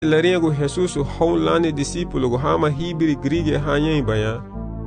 Laringo Jesus Holland discípulo hama hibiri grige hanyen baya.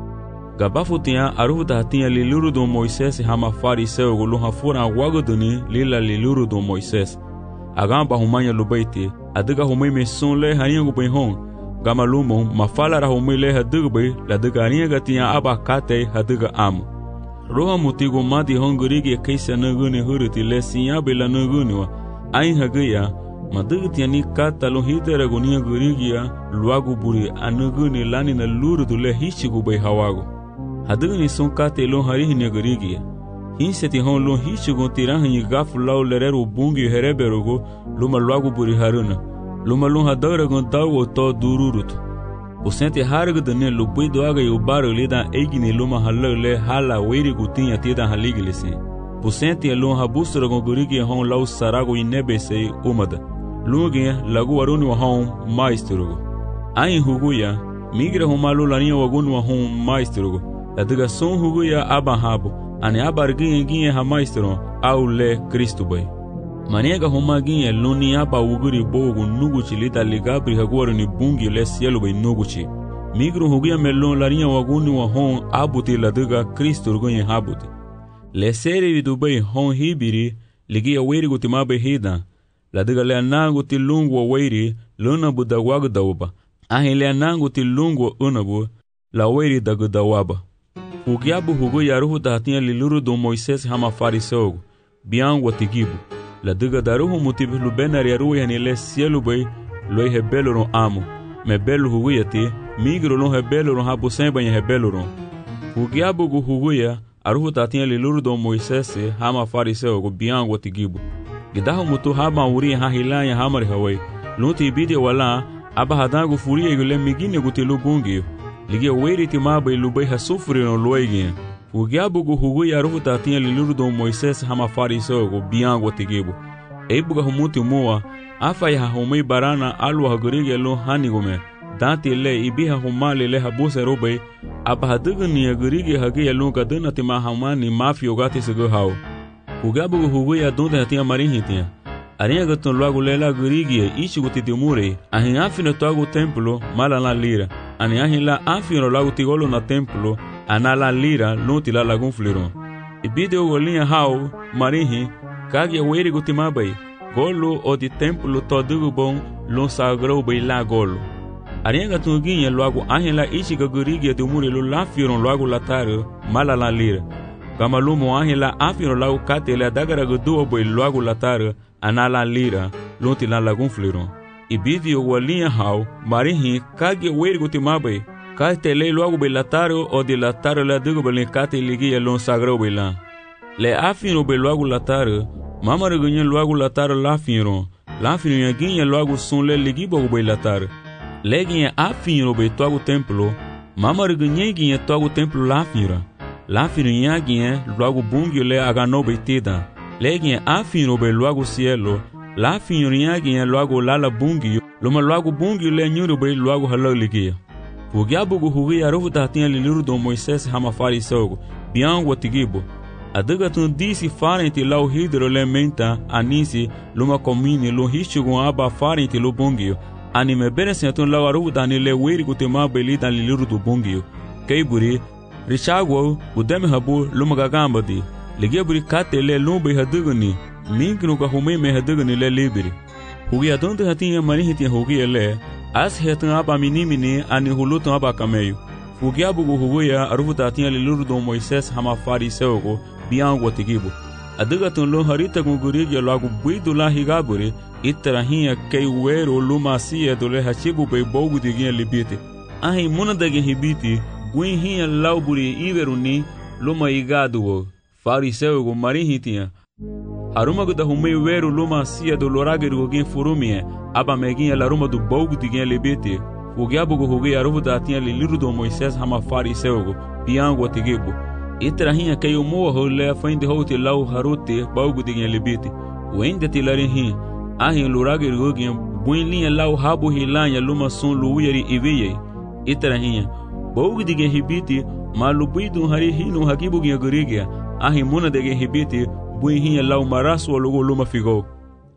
Gabafu tinha aruda tinha liluru do Moisés hama fariseu gulu hafura wagoduni lila liluru do Moisés. Agamba humanya lubaiti adiga humai mesun le haringo benhon. Gama lumo mafala ra humai le hadigbe la diga ringa tinha abakate hadiga amu. Roha mutigo madi hongurige kaisa nagune huruti le sinya bela nagune ain hagaya. Madagtia ni kata lo hitera gonia gurigia luagu buri anuguni lani na luru dule hichigu bai hawago. Hadugni son kate lo harihinia gurigia. Hinseti hon lo hichigu tirahi gafu lau lereru bungi hereberogo luma luagu buri haruna. Luma lo hadara gon dawo to dururutu. Usente harga dane lo buido aga yubaro lida eigini luma halale hala weiri gutinha tida haligilese. Usente lo habusra gon gurigia hon lau sarago inebese umada. Lugia lagu waruni wa hon maistrugo. Ain huguya migra humalu lania wagunu wa hon maistrugo. Ladiga son huguya abahabo ane abarginye ginye ha maistro au le Kristu bay. Maniega homa ginye luni aba uguri bogu nuguchi lita ligabri haguaru ni bungi le cielo bay nuguchi. Migru huguya melon lania wagunu wa hon abuti ladiga Kristu gunye habuti. Le seri vidubay hon hibiri ligia weri gutimabe hida. Ladiga le anangu tilungu wa wairi luna budawagu dawaba. Ahi le anangu tilungu wa unabu la wairi dagu dawaba. Ugiabu hugu yaruhu dahatinha liluru do Moisés hama fariseugu. Biangu wa tigibu. Ladiga daruhu mutibu lubenari yaruhu yani le cielo bay loi hebelo ron amu. Me belo hugu yati migro lon hebelo ron habu semba nye hebelo ron. Ugiabu gu hugu ya aruhu dahatinha liluru do Moisés hama fariseugu biangu wa tigibu. Gidahu mutu haba uri ha hilanya hamari hawai. Lunti ibidi wala aba hadangu furia igule migine gutilu bungi. Ligia weiri timaba ilubai hasufuri no loigi. Ugiabu gu hugu ya rufu tatinha liluru do Moisés hama fariseu gu biangu watigibu. Eibuga humuti mua afa ya humei barana alu hagurige lo hanigume. Danti le ibiha humali le habuse rubai aba hadugni hagurige hagi ya lunga duna tima hamani mafi ogati sigu hao. Ugabu hugu ya donde hatinha marinhitinha. Arinha gatun logo lela gurigia ichi gutitimure. Ahin afino toago templo mala la lira. Ani ahin la afino logo tigolo na templo ana la lira luti la lagun fliron. Ibide ogolinha hao marinhi kagia weiri gutimabai. Golo o di templo todugo bom lon sagrou bai la golo. Arinha gatun guinha logo ahin la ichi gurigia timure lo la firon logo lataro mala la lira. Kamalumo ahin la afino lau kate le dagara guduo boi logo latara anala lira lonti la lagun fliron. Ibidi o walinha hao marinhi kage weiri gutimabai kate le logo boi lataro o de lataro la dugo boi kate ligia lon sagrou boi la. Le afino boi logo lataro mamara gunye logo lataro la fino. La fino yaginha logo son le ligibo boi lataro. Le ginha afino boi toago templo mamara gunye ginha toago templo la fino. La firinha ginha logo bungio le agano betida. Le ginha afino be logo cielo. La firinha ginha logo lala bungio. Loma logo bungio le nyuro be logo halaligia. Ugiabu gu hugi arufu tatinha liluru do Moisés hama fariseugu. Biangu watigibu. Adiga tun disi farenti lau hidro le menta anisi luma komini lo hichugu aba farenti lo bungio. Anime benesentun lau arufu dani le weiri gutema belida liluru do bungio. Keiburi Richago udeme habu lumagagamba di. Ligia buri kate le lumbe hadugani. Minkinu ka humei me hadugani le libiri. Hugi adonde hatinha marihitinha hugi le. As hetan aba minimini ani hulutan aba kameyo. Fugi abugu huguya arufuta hatinha liluru do Moisés hama fariseugo biangu watigibu. Adugatun lo harita gungurigi logo buidu la higaburi. Itarahinha kei uero luma asia do le hachibu bei bogu diginha libiti. Ahi muna dagi hibiti. Guinhinha lauburi iveruni luma igado fariseu marinhitinha. Arumago da humei weru luma sia do lorageru gin furumie aba meginha laruma do bogu diginha libiti. Ugiabugo hugi arufu da tinha liliru do Moisés hama fariseu biangu atigibu. Itrahinha kei umua hole fainde houti lau haruti bogu diginha libiti. Uende tilarinhi ahin lorageru gin buinlinha lau habu hilanha luma son luuyeri iviyei. Itrahinha Bogu digen hibiti malubuidu hari hinu hakibu gin gurigia ahi muna degen hibiti buinhinha lau marasu logo luma figo.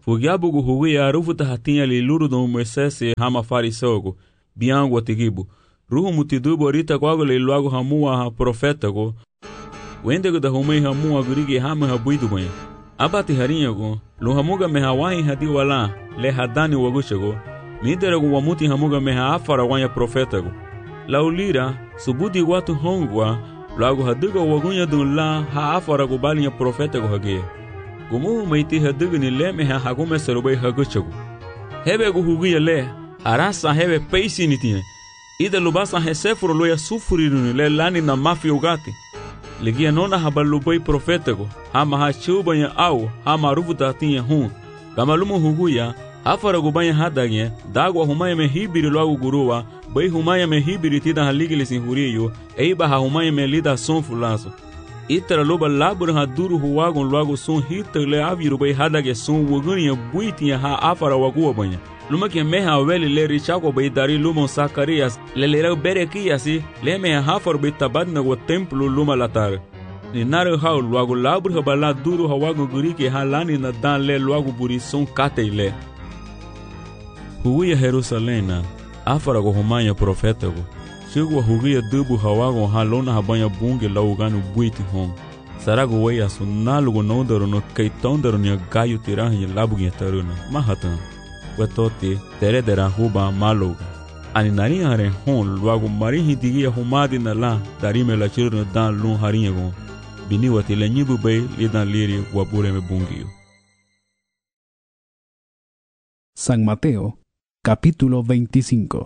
Fugiabugu hugia arufu tahatia liluru do Moisés hama fariseogo, biangu atigibu. Ruhu mutidubo rita kwago liluago hamua ha profetago, wendego da humei hamua gurigi hama habuidu banya. Abati harinyago, lu hamuga meha wahi hadi wala, le hadani wagushago, miderago wamuti hamuga meha afara wanya profetago. Laulira, subudi watu hongwa, luago haduga wagunya dun la ha afara go balinya profetago hagea. Gumu meiti haduga ni le meha hagume serubay hagushago. Hebe go hugia le, arasa hebe peisi nitine. Ida lubasa hesefuro loya sufuriruni le lani na mafi ugati. Ligia nona habalubay profetago, hama ha chubanya au, hama rufuta tinya hun. Gamalumu huguya, hafara gubanya hadagye, dagwa humaya me hibiri loagu guruwa, bay humaya me hibiri tida haligili sinhuriyo, eiba ha humaya me lida son fulaso. Itara loba labur ha duru huwagon loagu son hita le aviru bay hadagye son wuguniya buitiya ha afara waguwa banya. Luma ke meha weli le richako bay dari lumon Sakarias, le lera berekiasi, le meha hafar bay tabadna wa templo luma latar. Ni nare hao luagu labur ha bala duru hawagon gurike ha lani na dan le luagu buri son kate le. Huguya Jerusalena, afara go humanya profetago. Shigwa huguya dubu hawagon ha lona habanya bunge lauganu buiti hon. Sarago weya sunalugo nondaro no kaitondaro ni gayu tirahi labugi taruna. Mahatan. Wetoti teredera huba maloga. Ani nari hare hon luago marihi digia humadi na la darime la chirno dan lun harinyago. Bini watile nyibu bay lidan liri wabure me bungio. San Mateo, capítulo 25.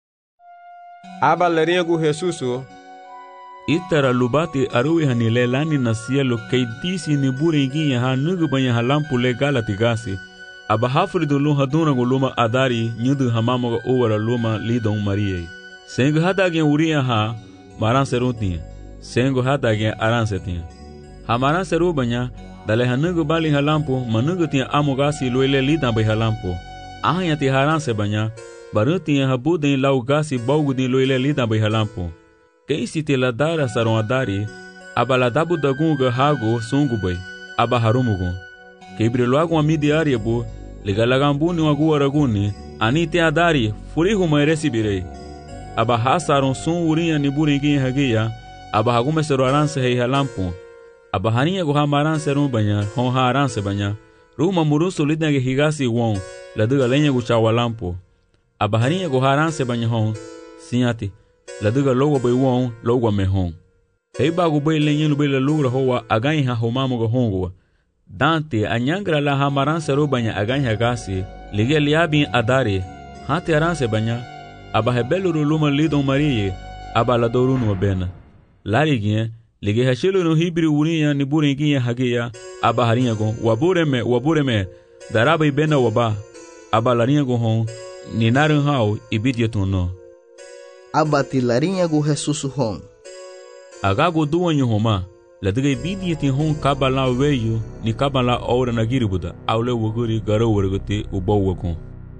Abalerinyagu Jesusu. Itara lubati aruwi hanile lani na cielo kay disi ni burengiya ha nugu banya halampu le galati gasi. Aba hafridu lun haduna go luma adari nyudu hamamoga uwara luma lidon Mariye. Sengu hadagen uriya ha maran seruntiya. Sengu hadagen aran setiya. Ha maran seru banya dale hanugu bali halampu manugu tiya amogasi luele lidan bay halampu. Ahanya ti haran se banya barutiya habuden lau gasi baugudin luele lidan bay halampu. Keisi ti ladara saron adari aba ladabu dagunga hago sungu bay aba harumugun. Keibri luagu amidi ariabu ligalagambuni wagu araguni ani te adari furihu maeresi birei. Aba hasaron sun uriya ni buringi hagiya aba hagume seru aranse hei halampu. Aba haniya go hamaran serun banya hon ha aranse banya ruma murusu lidnage higasi won laduga lenya gu chawalampu. Aba haniya go haranse banya hon sinyati laduga logo bay won logo me hon. Hei bagu bay lenya lu bay la lugra hoa again ha homamo go hongwa. Dante anyangra la hamaran seru banya aganya gasi ligia liabin adari hati aranse banya aba hebeluru luma lidon Mariye aba la dorunu bena larigien ligia hashilu no hibri uniya ni burengiya hagiya aba haringa go wabureme daraba ibena waba aba laringa go hon ni narun hao ibidia tono aba tilarinha go Jesus hon agago duanyo homa ladiga ibidia tin hon kabala weyo ni kabala ora na giribuda aule woguri garo wergote ubawagon.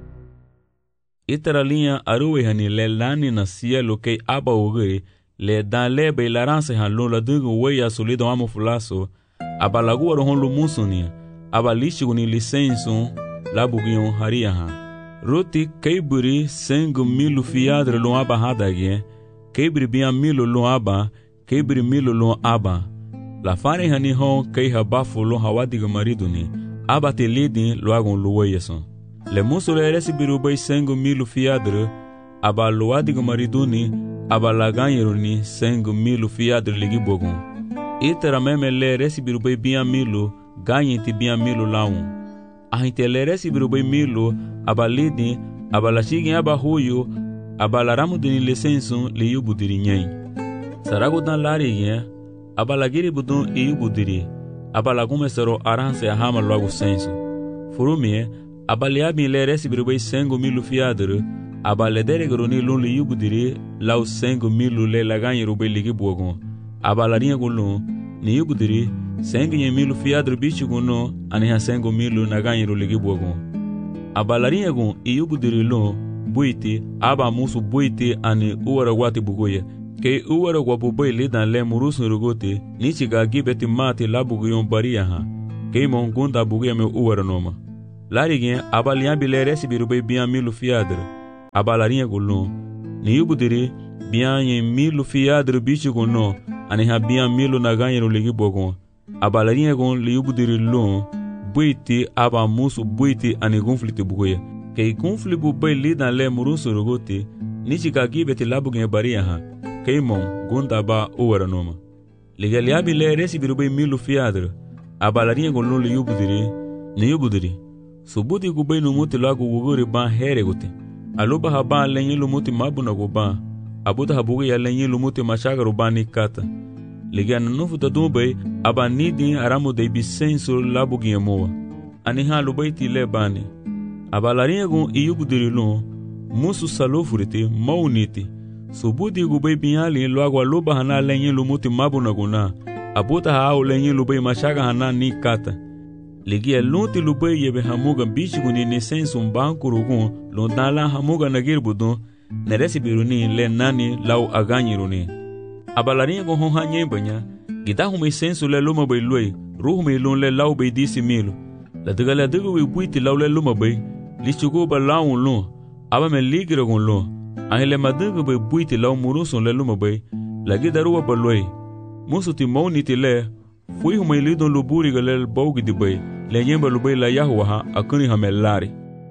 Itara linha aruwe hani le lani na cielo kei aba woguri le dan le be laranse han lo ladugo weya solido amo fulaso aba laguaro hon lumusunia aba lishigo ni licenso labugion haria ha. Roti keiburi sengu milu fiadre lo aba hadage keibri bia milu lo aba keibri milu lo aba. La fane hani hon kei habafu lo hawadiga mariduni aba te lidin lo agon lo weyeson. Le muso le resi birubay sengu milu fiadre aba lo adiga mariduni aba la ganyeruni sengu milu fiadre ligi bogon. Itera meme le resi birubay bia milu ganyeti bia milu laun. Ahinte le resi birubay milu aba lidin aba la shigin aba huyu aba la ramudini licensun li yubudiri nyay. Sarago dan larigien aba la giri budun iyu budiri aba la gumesero aranse ahama logo sensu. Furumie aba liabi le resi birubay sengu milu fiadre aba le deregroni lun li yubudiri lau sengu milu le laganyi rubay ligi bogon. Aba la rinha gulun ni yubudiri sengu nye milu fiadre bichi guno aniha sengu milu naganyi ru ligi bogon. Aba la rinha gun iyu budiri lun buiti aba musu buiti ani uwara wati bugoye. Kei uwara wabubay lidan le murusun rugote nichi ga gibeti mati labuguyon bariya ha. Kei mongunda bugoye me uwara noma. Larigin abalian bileresi birube bian milu fiadre. Abalarinha golon. Ni yubudiri bian yen milu fiadre bicho gono. Ani ha bian milu naganha no ligi bogon. Abalarinha gon li yubudiri lon. Buiti aba musu buiti ani gonflite bugoya. Kei gonfli bu bay lidan le murusu rogote. Nichi kagi beti labugen baria ha. Kei mon gonda ba uwara noma. Ligaliabi le resi birube milu fiadre. Abalarinha golon li yubudiri. Ni yubudiri. Subuti gubay no muti lagu wuguri ban here gote. Aluba haba lenye lumuti mabuna guban. Abuta habuge ya lenye lumuti mashaga rubani kata. Ligiana nufu tadumbe aba nidi aramu de bisenso labugi emoa. Aniha lubaiti le bani. Abalarinha gun iyubudirilun. Musu salofuriti mauniti. Subuti gubay binyali lagu aluba hana lenye lumuti mabuna guna. Abuta hao lenye lubay mashaga hana ni kata. Ligia lunti lubay yebe hamuga bichiguni nesensu mbankurugun londala hamuga nagirbudun neresi biruni le nani lau aganyiruni. Abalarinha gon honhanye banya gita hume sensu le luma bay luay ruhume lun le lau bay disi milu. La digala digu we buiti lau le luma bay lichugo ba laun lun aba me ligira gon lun angle madigu bay buiti lau murusun le luma bay la gida ruwa ba luay musu ti mauniti le fui hume lidon luburi galel baugi di bay le nyemba lubay la yahuwa akuni hamelari.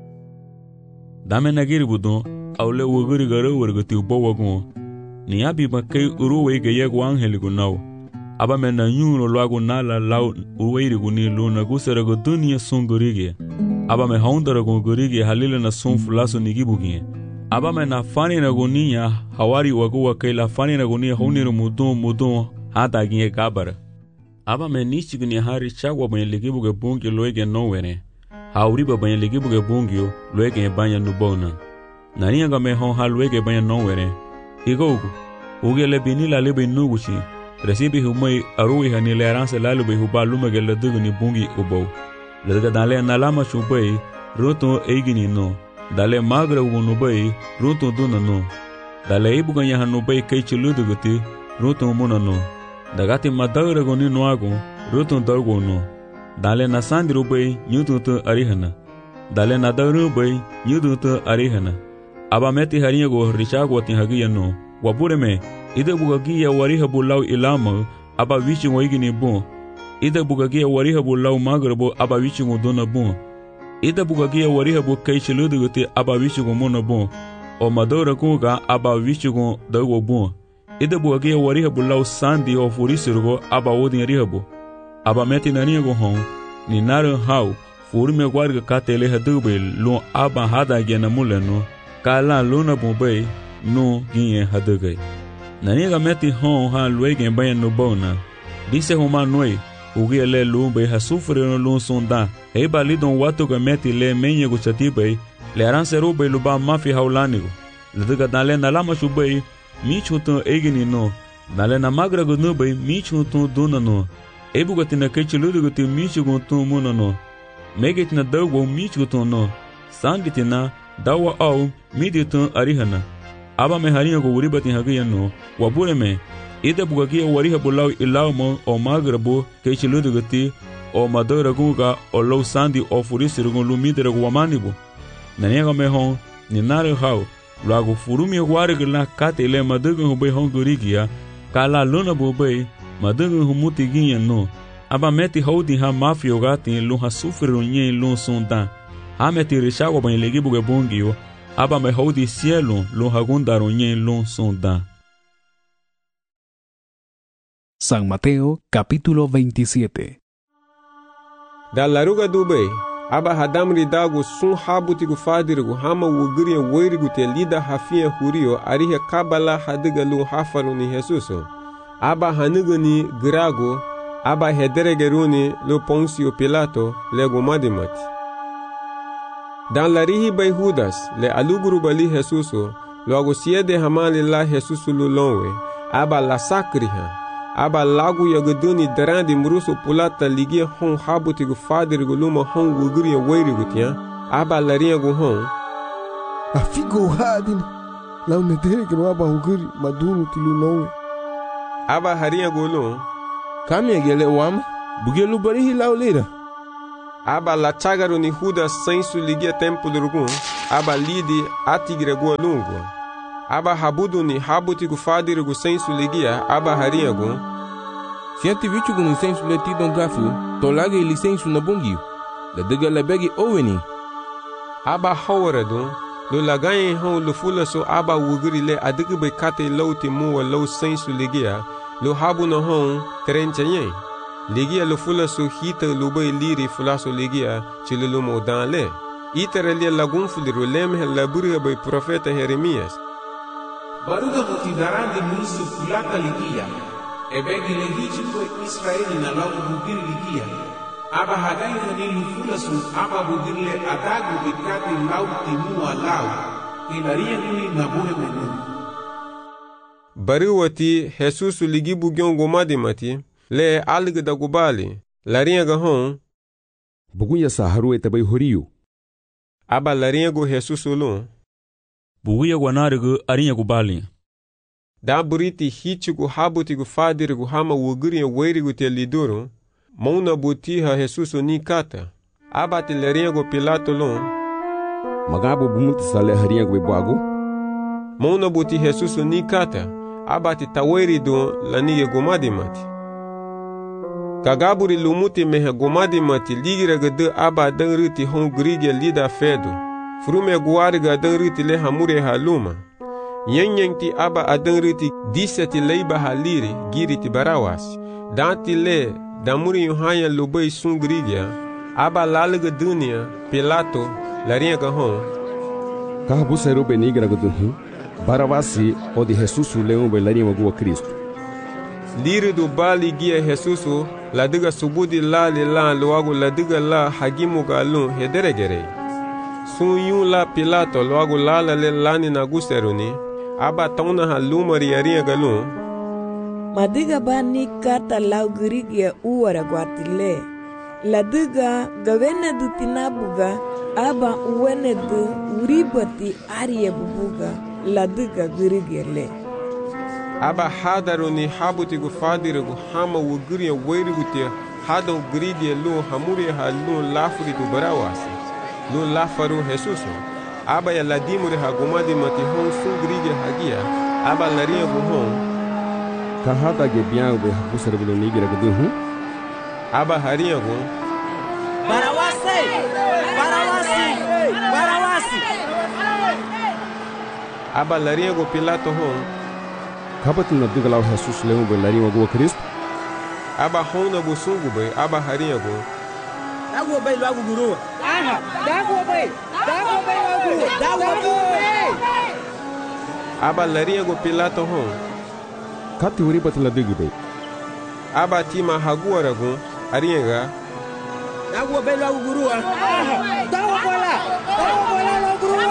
Dame nagiri budon au le wuguri gara wargati ubawagun ni abi bakay uruwe ge yegu angeli gunaw aba me na nyuno lwagu nala lau uweiri guni luna gusera go dunia songorige aba me haundara go gorige halile na sonfu laso nigibugie aba me na fani na gonia hawari wagu wakay la fani na gonia hauniru mudon hata gie kabara aba me nichigni hari chagwa banye ligibuge bungi loege nowere hauriba banye ligibuge bungio loege banya nubona nani nga me hon halwege banya nowere igogu ugele binila lebe nuguchi resibi humai arui hani le ranse lalube huba lumege le dugni bungi ubo le dale nalama chubai roto eigini no dale magra unubai roto dunano dale ibuganya hanubai kaichuluduguti roto munano dagati madagre goni noago roto dargo no dale nasandru bai nyutu arihana dale nadaru bai nyutu arihana aba meti harinha go richago tin hagiya no wabure me ide bugagiya wariha bulau ilama aba wichi ngoigini bon ide bugagiya wariha bulau magrabo aba wichi ngodona bon ide bugagiya wariha bu kaichuluduguti aba wichi ngomona bon o madora kuga aba wichi ngo dago bon ide bugagiya wariha bulau sandi o furisirugo aba odin rihabu aba meti naniya go hon ni naru hau furme gwarga katele hadube lo aba hada gena muleno kala luna bombay no ginye hadugai naniga meti hon ha luege bayan no bona dise homa noi ugi le lumbe ha sufre no lun sonda e balidon watu ga meti le menye go chatibai le ranseru be luba mafi haulanigo le daga dale na lama shubai mi chuto egini no dale na magra go no be mi chuto dona no e bugatina kechuludu go ti mi chugo to mona no megetina dawo mi chuto no sangitina dawa au miditun arihana aba me harinha go uribati hagiya no wabure me ida bugagiya wariha bulau ilawmo o magrabo keichiludu gati o madora guga o low sandi o furisiru go lumidere go wamanibo naniga me hon ni naru hau lago furumi warigla katele madugu ho be hon gorigia kala luna bo be madugu ho mutiginha no aba meti hodi ha mafio gati lu ha sufru nyen lu sonda hameti rishago ban legibuge bongio aba me hodi cielo lo hagundaro nyen lo sonda. San Mateo capítulo 27. Da laruga dube aba hadamri dago sun habutigu fadirigu hama wugiri weirigu te lida hafia hurio arihe kabala hadiga lu hafaru ni Jesuso aba hanugani grago aba hederegeruni lo Poncio Pilato lego madimati dan larihi bay Judas le aluguru bali Jesuso logo siede hamali la Jesuso lu lonwe aba la sakriha aba lagu yagaduni darandi muruso pulata ligia hon habutigu fadirigu luma hon wugiri weirigu tia aba laria gu hon afigo hadin lau neterekero aba wugiri madunu tilu lonwe aba haria gu lon kamye gele wam bugelu barihi lau lira aba la chagaru ni huda sensu ligia templo aba lidi atigre lungu. Aba habudu ni habuti gu fadiri gu sensu ligia aba haria gu. Sianti vichu gu ni sensu leti don gafu, tolage ili sensu na bungi. La diga la begi oweni. Aba hawara du, lo lagayen hon lo fula so aba wugiri le adigi be kate lauti muwa lau sensu ligia, lo habu na hon terenchayen. Ligia lo fula so hita lo bay liri fula so ligia chile lo mo dan le. Itare lia lagun fuliru lemhe laburi bay profeta Jeremias. Baruga mutidarandi musu kulaka ligia, ebegi lehichi kwe Israeli na lagu bugir ligia, aba hadai hanilu fulasu aba bugirle adagu bikati lau timua lau, inaria nuli nabuhe menu. Bariwati Jesus ligi bugyon gomadi mati, le alg da gubali, laria gahon, bugunya saharu etabai horiyu. Aba laria go Jesus ulun, buguya gwanarigu arinya gubali. Da buriti hichi gu habuti gu fadiri gu hama wugiri weri gu te liduru, mauna butiha Jesusu ni kata. Abati laria gu Pilato lon, magabu bumuti sale haria gu bebuagu. Mauna buti Jesusu ni kata, abati taweri du lanige gomadi mati. Kagaburi lumuti mehe gomadi mati ligira gade aba dengriti hon grige lida fedu. Frume guariga adenriti le hamure haluma. Nyengti aba adenriti diseti leiba haliri giriti barawasi. Danti le damuri yuhanya lubei sungrigia. Aba laliga dunia Pilato larinha gahon. Kahabu seru benigra guduhu. Barawasi o de Jesusu leon be larinha gua Cristo. Liri do bali gia Jesusu ladiga subudi lali la luagu ladiga la hagimu galun hederegere. Sun yun la Pilato logo lala le lani na guseruni aba tauna haluma riaria galun madiga bani kata laugirigia uwara guatile ladiga gavene du tinabuga aba uwene du uribati arie bubuga ladiga girigirle aba hadaruni habuti gu fadiri gu hama wugiria weri gutia hadon grigie lu hamuri halu lafuri du barawasi lo lafaru Jesusu aba ya ladimure hagomadi mati hon sungrige hagia aba laria buhon kahada ge biang be habusar bulo nigira guduhu aba haria go barawasi barawasi barawasi aba laria go Pilato hon kabatin na digalau Jesus leon be laria go Cristo aba hona go sungube aba haria go dago bay lagu guru dago bay aba laria go Pilato hon kati uri batla digbe aba tima haguara go arienga dago bay lagu guru dago bola lagu guru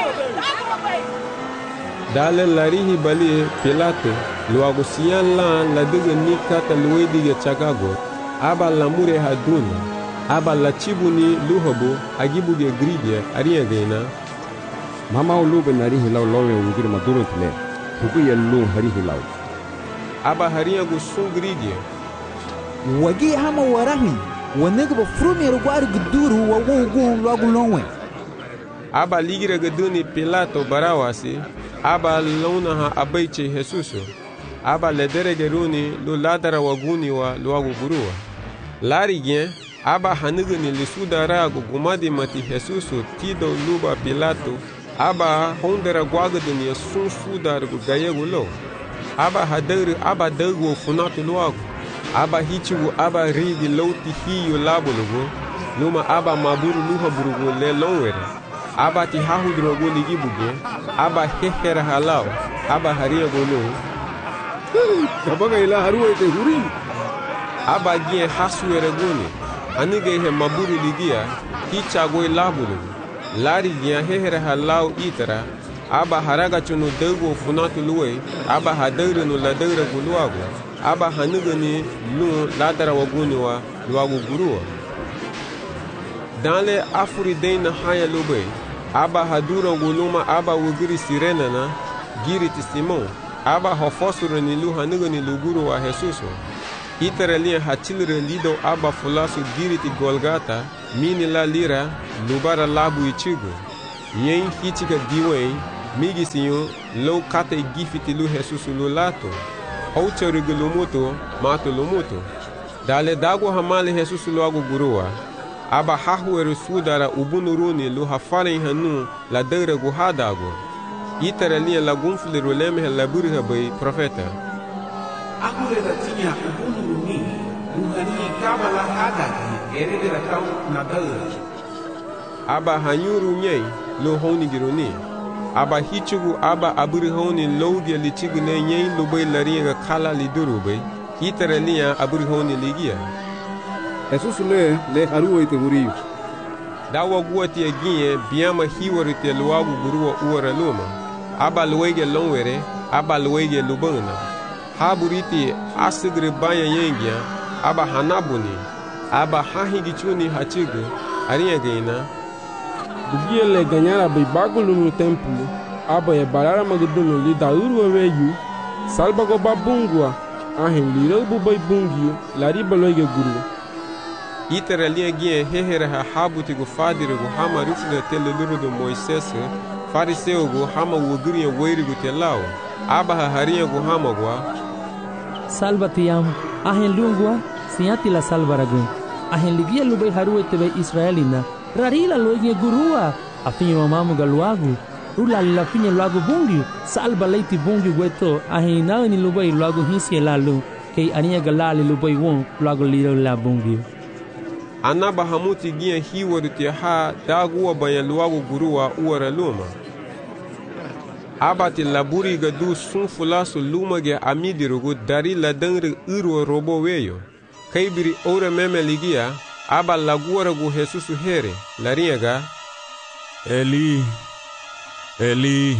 dale larihi bali Pilato luago sian la diga ni kata luedi chakago aba lamure haduna aba la chibuni luhobo agibuge gridia ariagena mama ulube nari hilaw lowe ungir maduro tile huku yellu hari hilaw aba hariago sungridia wagi hama warahi wanega ba frumi rugwari guduru wa wugu lagu lonwe aba ligira gaduni Pilato barawasi aba lona ha abaiche Jesusu aba lederegeruni lu ladara waguni wa luagu gurua larigien aba hanigani lisudara gumadi mati Jesusu tido luba Pilato aba hondera gwagadani sun sudar gayego lo aba hadari aba dago funatu luagu aba hichigu aba rigi loti hiyo labulugo luma aba maburu luha burugo le lonwere aba ti hahudrogo ligibuge aba hehera halao aba haria golo kabaga ila haruwa te huri aba gie hasuere goni anige he maburu ligia hichago labulu lari gia hehera halao itara aba haraga chunu dago funatu luwe aba hadare no ladara guluago aba hanigani lu ladara waguni wa luago gurua dans le afuri na haya lube aba hadura guluma aba wugiri sirena na giri Simon aba hofosuru ni lu hanigani luguru wa Jesuso Itara linha hatilre lido aba fulasu diriti Golgata, mini la lira, lubara labu ichigo. Yen hitika diwen, migi sinyo, lo kate gifiti lu Jesus lu lato. Oucharigu lumuto, mato lumuto. Dale dago hamale Jesus lu agu gurua. Aba hahueru sudara ubunuruni lu hafaren hanu la deure guhadago. Itara linha lagunfle rulemhe laburiha bay profeta. Agure da tinha ubunuruni, ruhani kabala hadaki, eredera tau na deure. Aba hanyuru nyei lo honi gironi. Aba hichugu aba aburi honi logia lichigu ne nyei lo bay laringa kala liduru bay. Itara linha aburi honi ligia. Jesus le haruo ite huriu. Dawa guati aginye biama hiwari te luagu gurua uara luma. Aba luege longwere, aba luege lubana. Haburiti asigre banya yengia, aba hanabuni. Aba hahigichuni hachigu, arinha geina. Bugia le ganhara bai bagulho no templo, aba e barara magduno li da urweyu, salba go babungua, ahen liro bubai bungio, lariba loige guru. Itara linha guia hehera ha habuti go fadire go hama rufle tele luru do Moisés, fariseu go hama wogurinha weiri go telao, aba ha harinha go hama go. Salva te amo, ahen lungua, siati la salvaragun, ahen ligia lubai haru etebe Israelina. Rarila loige gurua, afinho mamamu galuagu, rula la finha luagu bungiu, salba leite bungiu gueto, ahina ni lubai luagu hinsi lalu, kei arinha galali lubai won, luagu liro la bungiu. Anaba hamuti guia hiwaru te ha dagua banha luagu gurua uara luma. Abati laburi gadu sunfulasu luma ge amidirugu dari la dangre urwa robo weyo. Kaibiri ora meme ligia, aba laguara gu Jesus here, larinha Eli, Eli,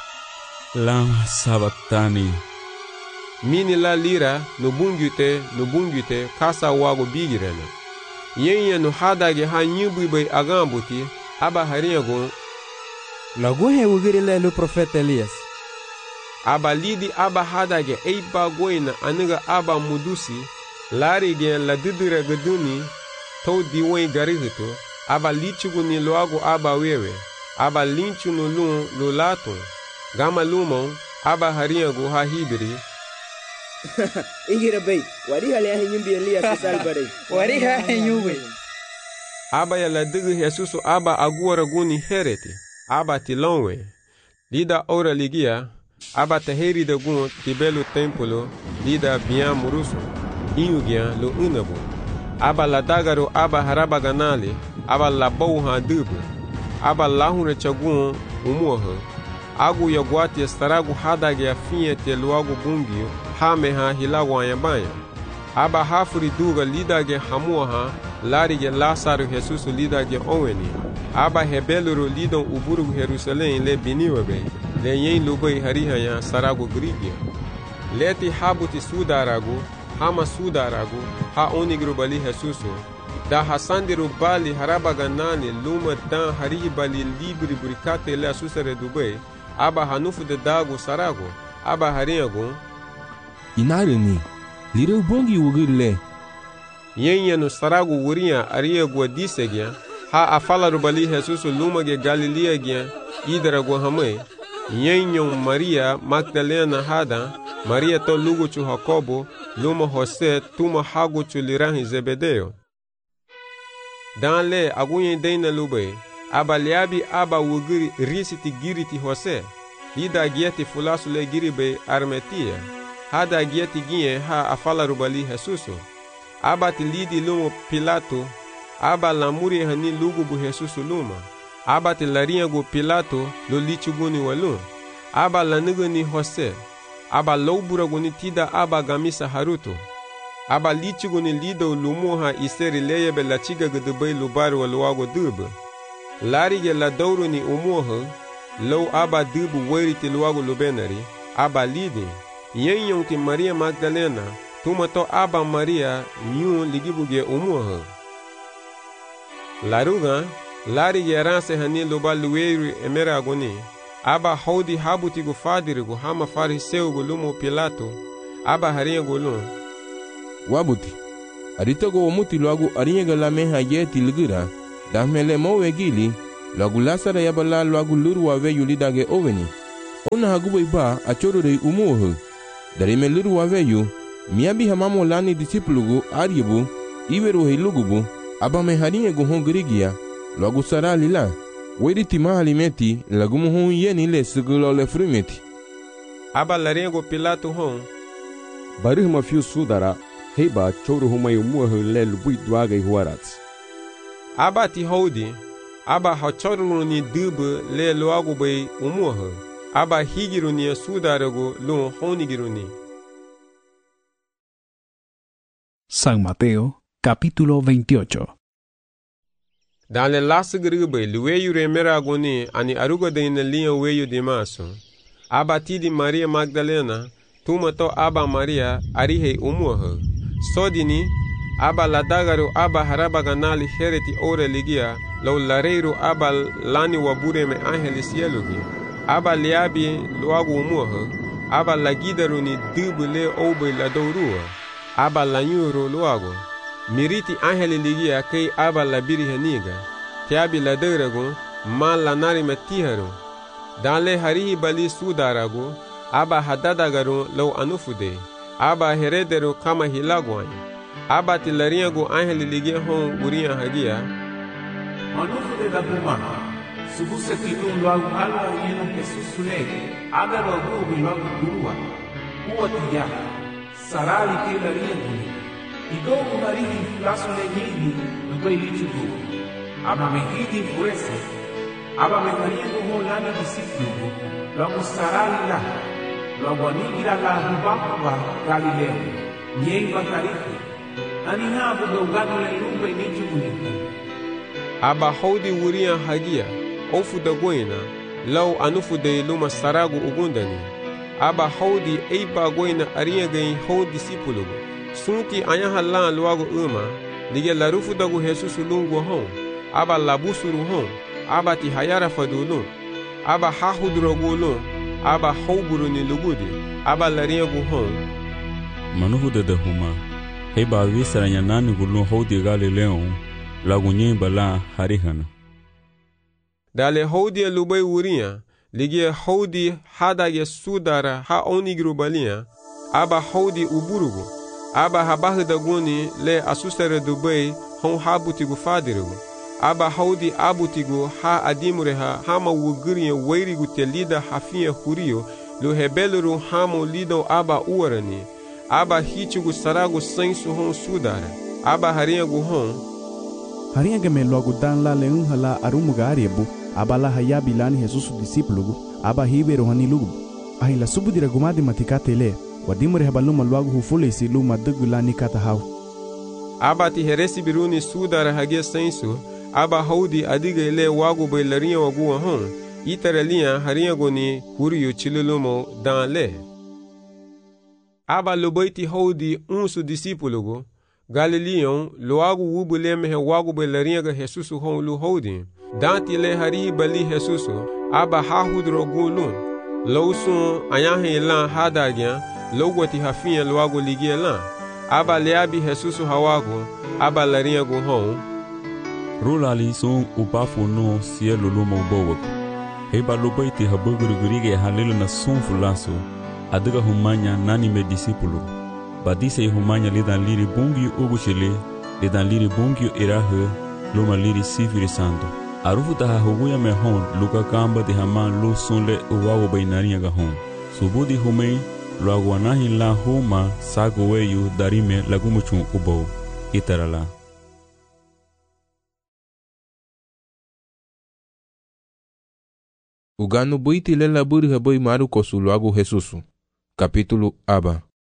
lama sabatani. Mini la lira, no bungute, kasa wago bigirena. Yenya no hadage ha nyubu bay agambuti, aba harinha gon. Lagu he wugiri le profeta Elias. Aba lidi aba hadage eiba goina aniga aba mudusi, lari gen la didira gaduni, to diwen garihito, aba lichugu ni loago aba wewe, aba linchu no lun lo laton, gama lumon, aba harinha go ha hibiri. Ingira bay, wariha le ahinyumbi Elias salbare. Wariha ahinyumbi. Aba ya la digu Jesus aba aguara guni hereti, aba tilonwe. Lida ora ligia, aba taheri da gun tibelo templo, lida bian muruso, inugian lo unabu. Aba la dagaro aba haraba ganali, aba la bouha dubu, aba lahunre chagun umuha. Agu ya guati estaragu hadage a finha te luago bungio, hameha hilago ayabanya. Aba hafuri duga lidage hamuaha, larige Lázaro Jesus lidage oweni. Aba hebeluro lidon uburu Jerusalém le biniwebe, le yen lubai harihaya sarago grigia. Leti habuti sudaragu, hama sudaragu, ha onigru bali Jesuso. Da hasandiru bali harabaganani luma dan haribali libri burikate le asusare dubai. Aba hanufu de dago sarago, aba harinha gon. Inarani, lireu bongi wugirle. Yenya no sarago wurinha aria gua disegya, ha afalaru bali Jesus luma ge Galilea gya, idara gua hamai. Yenyon Maria Magdalena hada, Maria to lugu chu Jacobo, luma Jose tuma hago chu lirahi Zebedeo. Dan le agunyen deina lubai. Aba liabi aba wugiri risiti giriti Jose. Lida gieti fulasu le giribe armetia. Hada gieti ginye ha afalaru bali Jesuso. Aba ti lidi lumo Pilato. Aba lamuri hani lugu bu Jesuso luma. Aba ti larinha go Pilato lo lichuguni walun. Aba laniguni Jose. Aba loubura guni tida aba gamisa haruto. Aba lichuguni lido lumuha iseri leyebe la chiga gudubai lubari waluago dube. Larige la douro ni umuha, lo aba dubu weiriti luago lubenari, aba lidi, yenyon ti Maria Magdalena, tumato aba Maria nyun ligibuge umuha. Laruga, larige ranse hani luba luweiri emera agoni, aba haudi habuti gu fadiri gu hama fariseu gu lumo Pilato, aba harinha gu lun. wabuti aritago wamuti luagu arinyega la meha yeti ligira damele mowegili luagu lasara yabala luagu luru wave yulidage oveni ona hagubo iba achorore umuho darime luru wave yu miabi hamamo lani disipulugu aryebu iweru hilugubu abame harinyegu hongrigia luagu sara lila wediti mahalimeti lagumu hon yeni le segulo le frumeti aba larengo Pilato hon barih ma fiu sudara heba choro humay umuho le lubui duaga huarats aba ti hodi aba hachorno ni dubu le luago bay umuho aba higiru ni sudarago lo honigiru ni. San Mateo, capítulo 28. Dans le lasgribe luweyu remerago ni ani arugo de in linha weyu de maso aba ti di Maria Magdalena tumato aba Maria arihe umuho sodini aba ladagaru aba harabaganali hereti ore ligia lo lareiro aba lani wabure me angelis yelugi aba liabi luagu umuho aba lagidaru ni dubule obe ladorua aba lanyuro luagu miriti angeli ligia kei aba labiri heniga tiabi laderagu ma lanari metiharu danle harihi bali sudaragu aba hadadagaru lo anufude aba herederu kama hilagwani aba tilariagu angeli ligia hon uria hagia anufude da buma subuse tidun luagu alwa yena Jesus le aga luagu luagu durua uotia sarali ke lariagu idogo marihi flaso le hidi dubai lichudu aba mehidi fuese aba mehariagu hon lana disiplugu luagu sarali la luagu anigira la hubakuba Galileo nyeiba tarifi anihabu gaugano le lumba inichudu niku aba hodi uria hagia ofu da goina lau anufu de luma saragu ugundani aba hodi eiba goina aria gain hodi disipulugu sunti anya halan luagu uma lige larufu dagu Jesus lungu hon aba labusuru hon aba ti hayara fadulun aba hahudrogulun aba hoburu ni lugudi aba lariagu hon manuhu de huma heba visara nyanani gulu hodi Galileo lagu nyemba la harihana dale hodi lubai uria lige hodi hadage sudara ha onigru balia aba hodi uburugu aba habahda guni le asusere dubai hon habutigu fadirugu aba hodi abutigu ha adimureha hama wugriye weirigu telida hafia hurio lo hebeluru hamo lido aba uarani aba hichigu saragu sensu hon sudara aba hariagu hon hariaga me logo dan la leun hala arumuga ariebu aba la hayabi lani Jesus disiplugu aba hibero hani lugu ahi la subudira gumadi matikatele wadimure habaluma logo hufule si luma dugulani katahaw aba ti heresi biruni sudara hagia sensu aba hodi adiga ile wagu bailaria wagu hon itaralia hariago ni huriyo chilulumo dan le aba lobaiti hodi unsu disipulugu Galileon loagu wubule mehe wagu belaria ga Jesus hon lu hodi danti le hari bali Jesus aba hahudro gulun lawsun ayahe lan hadagya logwati hafia loagu ligia lan aba leabi Jesus hawagu aba laria go hon rulali sun ubafu no cielo lumo bowak heba lobaiti habugurigurige halilu na sun fulaso adiga humanya nani me disipulu badise humanya lidan liri bungi ugushile lidan liri bungi irahe luma liri sifiri sando arufu taha huguya me hon luka kamba de haman lu sunle uwago bainaria ga hon subudi humei luaguanahi la huma sago weyu darime lagumuchun ubo itarala uganu buiti lela buri haboi maru kosu luagu Jesusu capítulo aba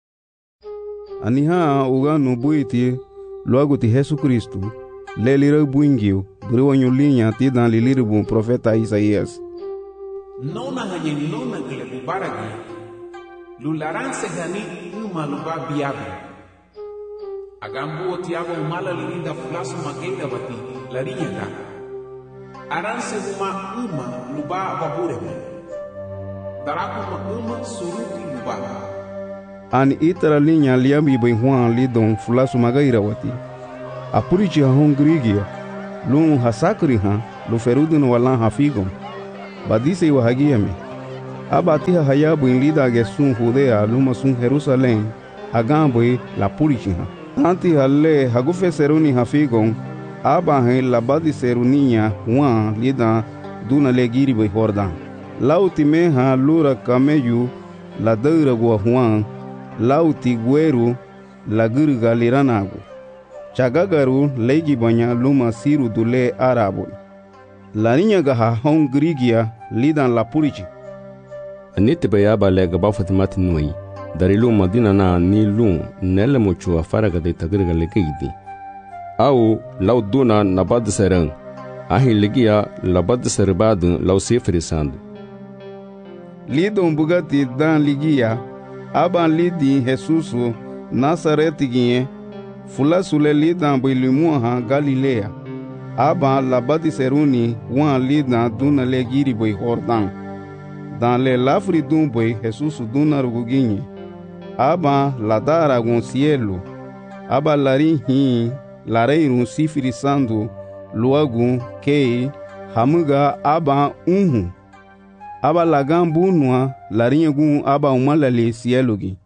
aniha uganu buiti luagu ti Jesus Cristo lelira buingio buri wanyu linha ti dan liliru bun profeta Isaías nona hanye nona gele bubaragi lularanse gani uma luba biabi agambu tiago mala linda flasu magenda bati larinya aranse uma luba babure daraku uma suruti luba An itara linya liambi bai Juan lidon fulasu magaira wati. Apurichi ha hongrigia. Lun hasakri ha lu ferudun walan hafigon. Badise wa hagiame. Abatiha hayabu in lida ge sun Judea luma sun Jerusalem. Agamboi la purichi ha. Anti halle hagufe seruni hafigon. Abahe la badiseruninha Juan lida duna legiri bai Jordan. Lauti meha lura cameyu la deura gua Juan. Lauti gueru la gurga liranago. Chagagaru legi banya luma siru dule arabo. La niña gaha hong grigia lidan la purichi. Anite bayaba lega bafatimati nui. Dari lu madina na ni lu nele muchua faraga de tagirga legeidi. Au lau duna nabad serang. Ahi legia labad serbadu lau sefrisandu. Lidon bugati dan ligia. Aban lidi Jesusu Nazareti ginye. Fula sule lidan bilimuha Galilea. Aban labadi seruni wan lidan duna legiri bai Jordan. Dan le lafri dun bai Jesusu duna ruguginye. Aban ladara gon cielo. Aba lari hin lareirun sifiri sandu luagun kei hamuga aba unhu. Aba lagan bunua larinha gun aba umalale cielo gi.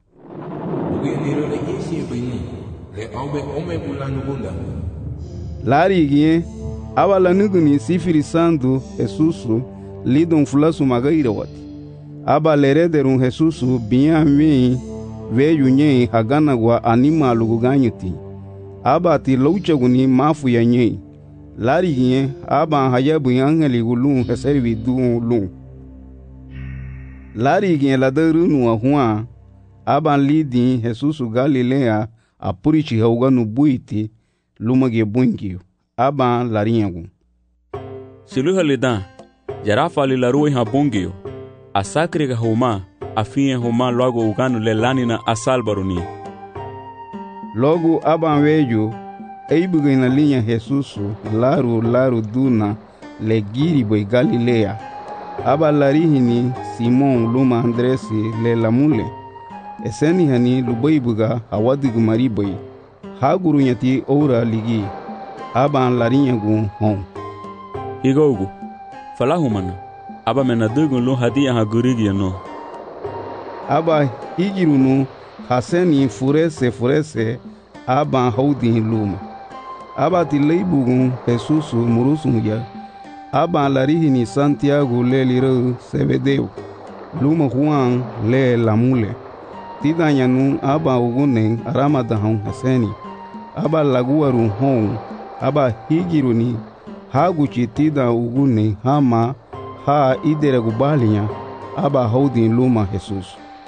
Lari gie aba lanuguni sifiri sandu Jesusu lidon fulasu magaira wati. Aba lerederun Jesusu binyami veio nye hagana gua anima luguganyuti. Aba ti louchaguni mafu ya nye. Lari gie aba hayabu angeli gulun heservi duun lun. Lari gie ladarunu wa Juan. Aba lidi Jesusu Galilea apurichi hauganu buiti lumage bungio. Aba larinhagu. Siluha lidan jarafa lilarui ha bungio. Asakri ga huma afinha huma logo uganu lelani na asalbaruni. Logo aba veio eibuga na linha Jesusu laru duna legiri boi Galilea. Aba larihini Simon luma Andresi le lamule. Eseni hani lubaibuga awadigu mariboi. Haguru nyati ora ligi. Aba larinhagu hon. Igogu falahumana. Aba menadugu lu hadia hagurigi no. Aba higirunu haseni furese aba haudi luma. Aba tileibugun Jesusu murusum ya. Aba larihini Santiago le liro Sebedeu. Luma Juan le lamule. Tidanyanu aba ugunen aramadahon haseni. Aba laguaru hon. Aba higiruni haguchi tida ugune hama ha idere gubalinya. Aba haudi luma Jesus.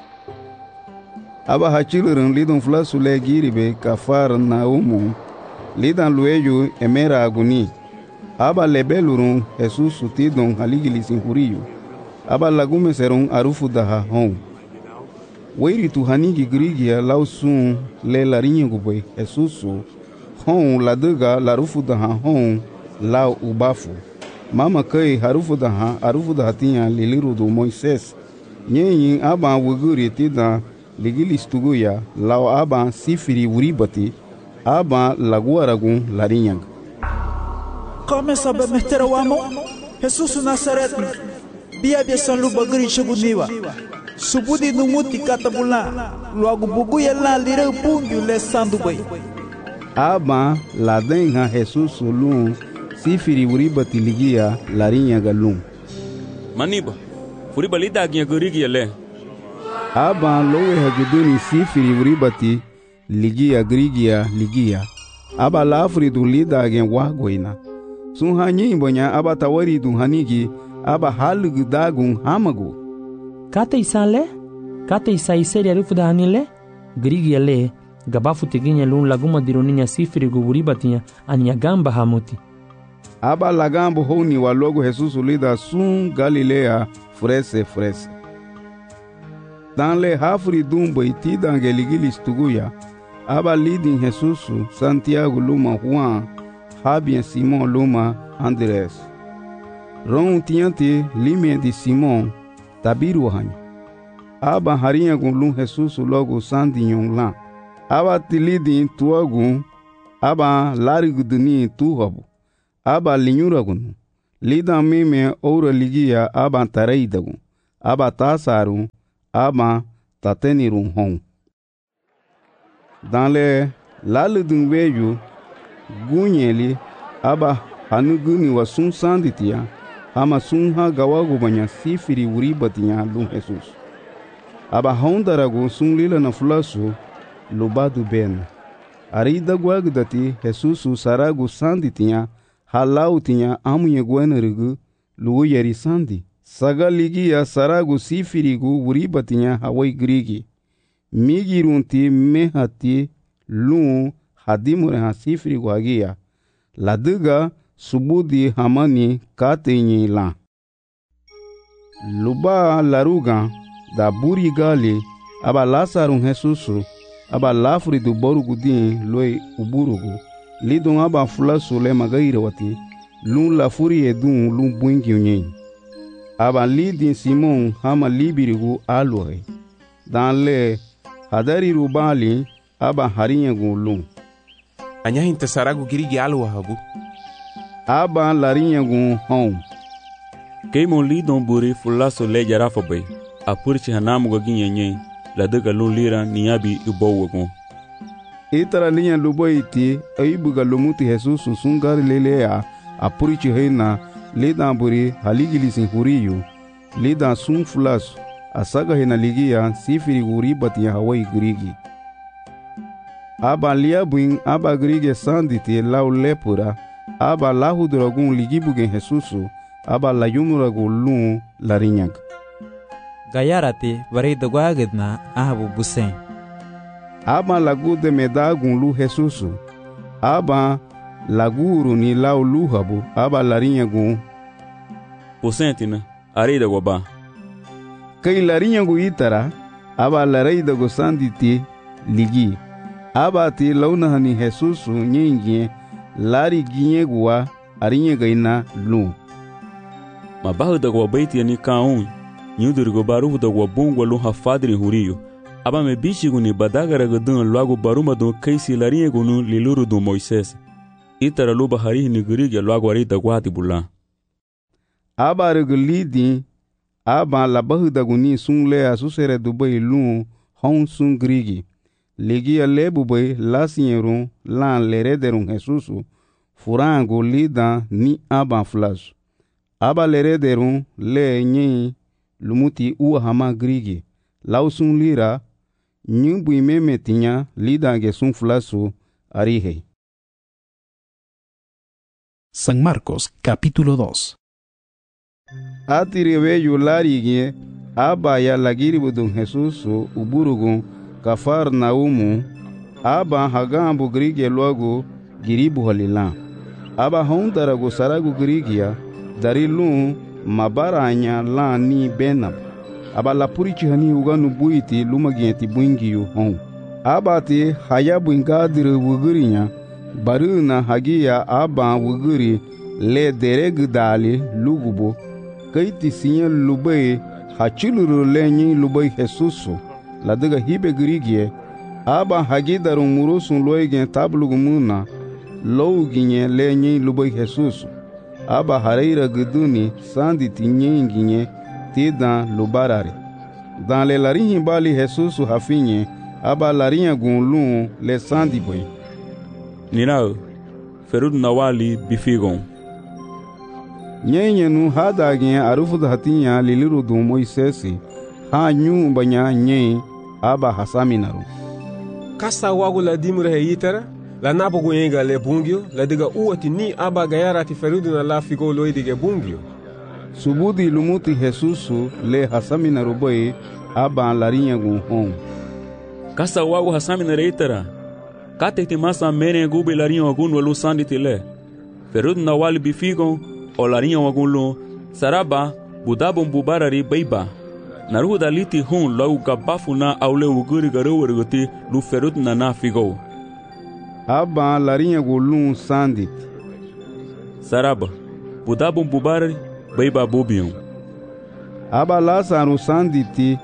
Aba hachilurun lidon flasu le giribe kafar na umu. Lidan lueyo emera aguni. Aba lebelurun Jesus tidon haligilisin huriyo. Aba lagume serun arufu daha hon. Weiri tu hanigi grigia lausun le larinha guboi Jesusu. Hon laduga larufu daha hon lau ubafu. Mama kai harufu daha tinha liliru do Moisés. Nyenyin aba wuguri tida ligilis tuguya lau aba sifiri uribati. Aba laguaragun larinhag. Começa a meter o amo Jesus Nazareth. Bia São Lubagri Chaguniwa. Subudi no muti katabula. Logo buguia lá lira pungu le sandubai. Aba ladenha Jesus lum sifiri uribati ligia larinhag lum. Maniba. Furiba lida aginha gurigia le. Aba lowe hajuduni sifiri uribati ligia grigia ligia. Aba lafri du lida agen wagoina. Sun hanyi bonya aba tawari du hanigi aba halugu dagun hamagu. Kata isale? Kata isaiseri arufu da hanile? Grigia le gabafu teginya lun laguma dironinya sifiri guburibatinha ania gamba hamuti. Aba lagambo honi wa logo Jesus lida sun Galilea frese. Dan le hafri dumbo itida angeligilis tuguya. Aba lidin Jesusu Santiago luma Juan Habien Simon luma Andrés. Ron tiante limia de Simon tabiru hanyo. aba harinha gun lum Jesus logo sandinhon lá. Aba tilidin tuagun, aba lariguduni tuhabu, aba linhuragun. Lidan mime oura ligia aba tareidagun, aba tasarun, aba tatenirun hon. Dans le laludun veju, gunyeli, aba hanuguni wa sun sanditia, ama sun ha gawagu banya sifiri uribatinya lum Jesus. Aba hondaragu sun lila na fulasu, lubadu ben. Arida guagdati Jesusu saragu sanditia, halau tinha amunha guanarigu, luo yari sandi. Saga ligia saragu sifirigu uriba tinha hawai grigi. Migirunti mehati lum hadimure ha sifirigu hagia. Laduga subudi hamani katenye la. Luba laruga da buri gali aba lasarun Jesusu aba lafri du borugu din loi uburugu. Lidon aba fulasu le magaire wati lun la furi edun lun buingi unyen. Aba lidin Simon hama libirigu aluhe. Dan le hadari rubali aba harinyagu lun. Anya hintasaragu girigi aluhagu. Aba larinyagu hon. Keimon lidon buri fulasu le jarafabe. Apurchi hanamu gaginyenyen. Laduga lun lira niyabi ubowagun. Itara linha luboiti aibuga lumuti Jesus sungari lelea apurichi heina lidan buri haligilisin huriyu lidan sun fulasu asaga hena ligia sifiri guri batia hawai grigi. Aba liabuin aba grige sanditi lau lepura aba lahuduragun ligibugen Jesusu aba layumuragu lun larinyag. Gayarati vareidogwagedna ahabu busen. Aba lagu de medagun lu Jesusu. Aba laguru ni lau luhabu. Aba larinyagun. Posentina, areida goba. Kay larinyagu itara. Aba lareidago sanditi ligi. Aba ti launahani Jesusu nyenye lari ginyegua arinyagaina lu. Mabahu da gobaiti ni kaun. Nyudurigo baruhu da gobungwa lu hafadri huriyo. Aba me bichiguni badagaragadun logo barumadun kaisi larinhegunu lilurudun Moisés. Itara luba harihi nigurige logo arita guati bulan. Aba regulidin, aba labahudaguni sun lea susere dubai lun hon sun grigi. Ligia lebubai lasinyerun lan lerederun Jesusu, furango lidan ni aba flash. Aba lerederun le nyi lumuti ua hama grigi. Lausun lira, nyumbu imeme tinha lidange sun flasu arihe. San Marcos, capítulo 2. Atiriveyu lariguie, aba ya lagiribudun Jesusu uburugun Cafarnaumu, aba hagambu grige logo giribu halilan. Aba hondarago saragu grigia, dari lun mabaranya la ni benab. Aba la purichi hani uganu buiti lumagienti buingiyu hon. Aba ti hayabu ingadiri wugurinya, baruna hagia aba wuguri le deregdali lugubo, kaiti sinya lubai hachiluru lenyi lubai Jesusu, la daga hibe grigie, aba hagidaru murusun loigen tablugumuna, louginye lenyi lubai Jesusu, aba hareira guduni sanditi nyenginye, tidan lubarare. Dans le larinhi bali Jesusu hafinye, aba larinha gunlun le sandiboy. Ninao, ferud nawali bifigon. Nyenyenu hadagin arufud hatinya liliru du Moisesi, ha nyu banya nye aba hasaminaru. Kasa wagu la dimure hitara, la nabogu yenga le bungyo, la diga uati ni aba gayara ti ferudu na la figo loidige bungyo. Subudi lumuti Jesusu le hasaminaru boy aba larinha gun hon. Kasa wagu hasaminaru hitara, kate ti masa mene gube larinha wagun walu sandi tile. Ferudu na wali bifigon, o larinha wagunlo, saraba, budabon bubarari beiba. Naruhu daliti hun logu gabafu na aule uguri garuwariguti lu ferudu na na figo. Aba larinha gulun sandit. Saraba, budabon bubarari beiba bubion. Aba lasaru sanditi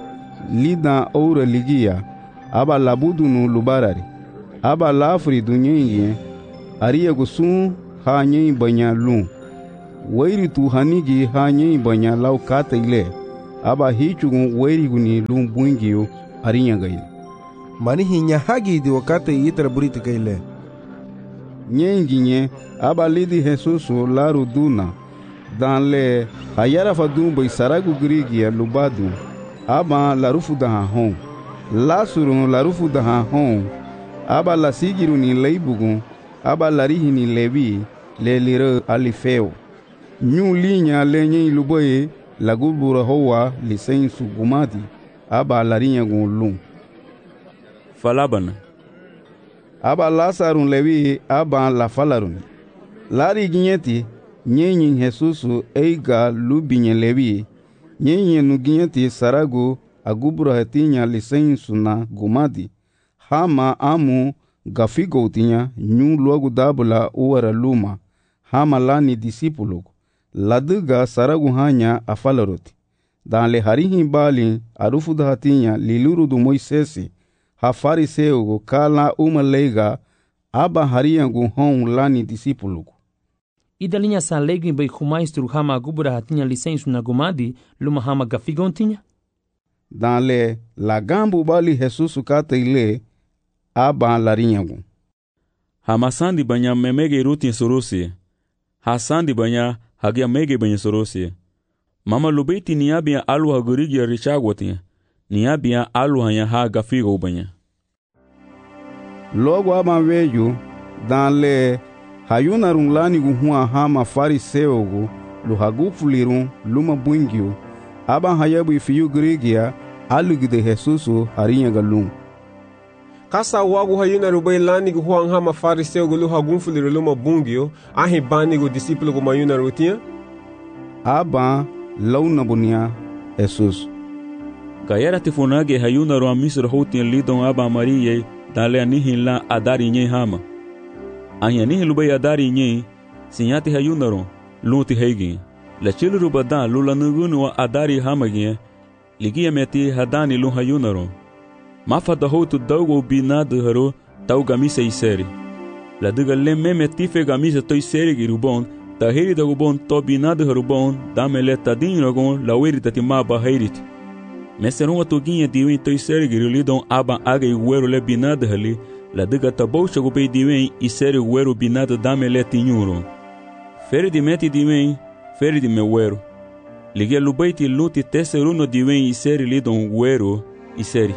lidan oura ligia aba labudunu lubarari aba lafri dunyenye ariyagu sun ha nyen banya lun wairi tu hanigi ha nyen banya law kataile aba hichugun wairiguni lun bungiyo arinyagaile mani hinya hagi di wakate yitra buriti kaile nyenginye aba lidi Jesusu laru duna danle hayara fadun bai saragu grigia lubadu aba larufu daha hon lasurun larufu daha hon aba lasigiru ni leibugun aba larihi ni levi lelire alifeo nyu linya lenye luboye lagubura hoa lisensu gumati aba larinya gun falabana aba lasarun levi aba la falarun lari ginyeti nyenyin Jesusu eiga lubinye levi nyenye nu ginyeti sarago agubura hetinya lisensu na gumati hama amu gafigo tinya nyu logo dabula uwara luma hama lani disipulo laduga saragu hanya afalaroti danle harihi bali arufu dahatinya liluru du Moisesi ha fariseu kala umalega aba hariyangu hon lani disipulo idalinha sa legi bai khumaistru hama agubura hatinya lisensu na gumadi luma hama gafigo tinya danle lagambu bali Jesusu kataile aba larinyagu hamasandi banya memege rutin sorosi hasandi banya hagia mege banya sorosi mama lubeti niabia alu hagurigi richagwati niabia alu hanya ha gafigo banya logo aba veju danle hayuna runglani guhua hama fariseugu luhagufulirun luma bungiu aba hayabu ifiyu grigia alugide Jesusu harinyaga lum kasa wagu hayuna rubai lanigu huang hama fariseu gulu hagunfuliru luma bungio ahi banigu disipulo gu mayuna rutia aba launa bunia Jesus gayara tifunage hayuna ru amisro hotin lidon aba mariye dale anihin la adari nye hama ahi anihin lubai adari nye sinyati hayuna ru luti heigi la chilu rubada lula nugunu wa adari hama gye ligia meti hadani lu hayuna ru mafada hotu daugo binado haro tau gamisa iseri la duga le meme tife gamisa toi seri girubon ta heri da gubon to binado harubon damele tadin rogon la weri tatima ba herit meseron atoginha diwen toi seri girulidon aba aga iguero le binado hali la duga taboucha gubei diwen iseri guero binado damele tinyuro feri di meti diwen feri di mewero ligia lubaiti luti teseruno diwen iseri lidon guero iseri